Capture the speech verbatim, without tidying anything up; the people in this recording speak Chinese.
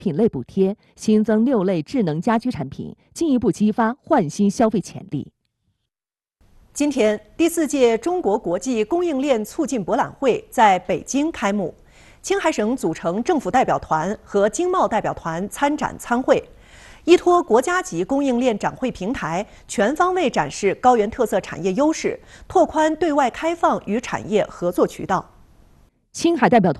品类补贴，新增六类智能家居产品，进一步激发焕新消费潜力。 今天，第四届中国国际供应链促进博览会在北京开幕，青海省组成政府代表团和经贸代表团参展参会，依托国家级供应链展会平台，全方位展示高原特色产业优势，拓宽对外开放与产业合作渠道。 青海代表团